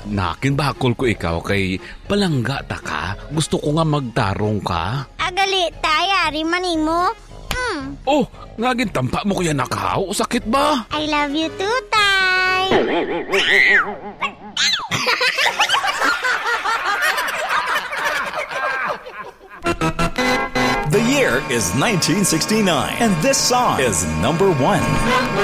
Nakin bakol ko ikaw kay palangga ta ka. Gusto ko nga magtarong ka. Agali, tayari manimo. Oh, ngagin tampa mo kuya nakaw. Sakit ba? I love you too, Tay. The year is 1969, and this song is #1.